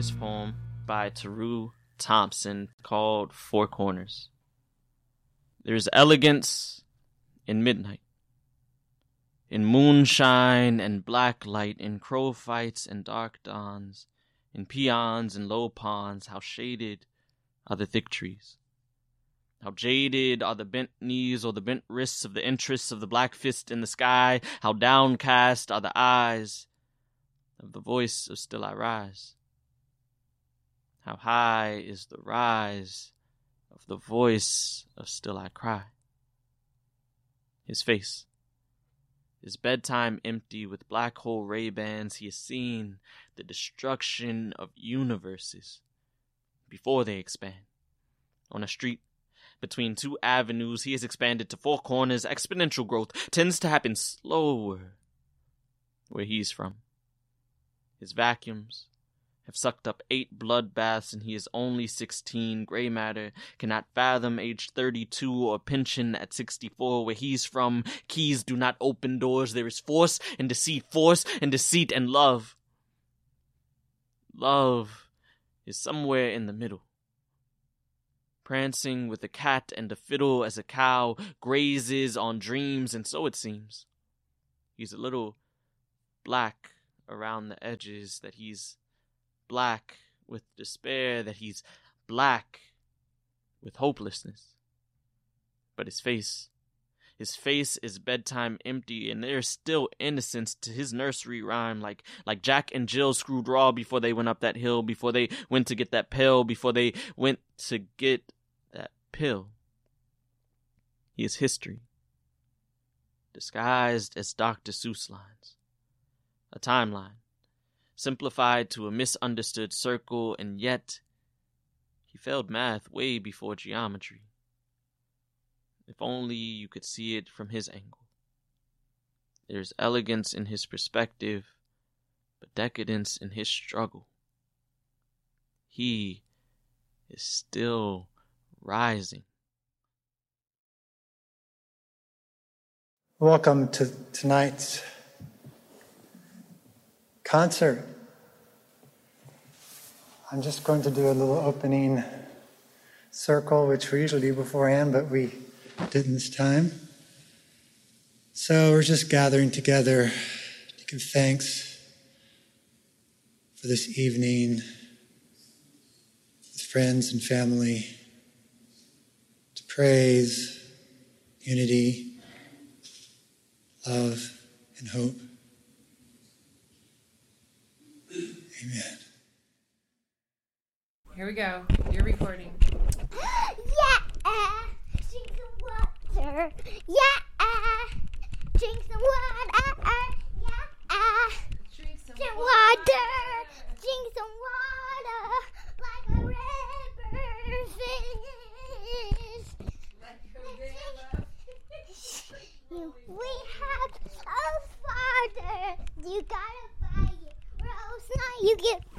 this poem by Teru Thompson called Four Corners. There's elegance in midnight, in moonshine and black light, in crow fights and dark dawns, in peons and low ponds. How shaded are the thick trees. How jaded are the bent knees or the bent wrists of the interests of the black fist in the sky. How downcast are the eyes of the voice of Still I Rise. How high is the rise of the voice of Still I Cry. His face, his bedtime empty with black hole Ray-Bans. He has seen the destruction of universes before they expand. On a street between two avenues, he has expanded to four corners. Exponential growth tends to happen slower where he's from. His vacuums have sucked up 8 bloodbaths, and he is only 16. Gray matter cannot fathom age 32 or pension at 64 where he's from. Keys do not open doors. There is force and deceit and love. Love is somewhere in the middle, prancing with a cat and a fiddle as a cow grazes on dreams, and so it seems. He's a little black around the edges, that he's black with despair, that he's black with hopelessness. But his face is bedtime empty, and there's still innocence to his nursery rhyme, like Jack and Jill screwed raw before they went up that hill, before they went to get that pill, before they went to get that pill. He is history, disguised as Dr. Seuss lines. A timeline, simplified to a misunderstood circle, and yet he failed math way before geometry. If only you could see it from his angle. There's elegance in his perspective, but decadence in his struggle. He is still rising. Welcome to tonight's concert. I'm just going to do a little opening circle, which we usually do beforehand, but we didn't this time. So we're just gathering together to give thanks for this evening with friends and family, to praise, unity, love, and hope. Amen. Here we go. You're recording. Yeah! Drink some water. Yeah! Drink some water. Yeah! Drink some Drink water. Drink some water. Like a river fish. We have a father. You gotta buy it. Or else now you get